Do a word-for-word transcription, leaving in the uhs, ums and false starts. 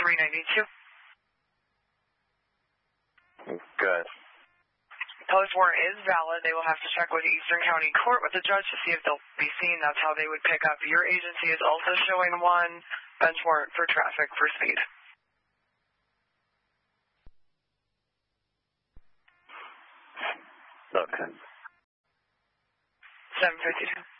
three ninety-two. Good. Post warrant is valid. They will have to check with Eastern County Court with the judge to see if they'll be seen. That's how they would pick up. Your agency is also showing one bench warrant for traffic for speed. Okay. seven fifty-two.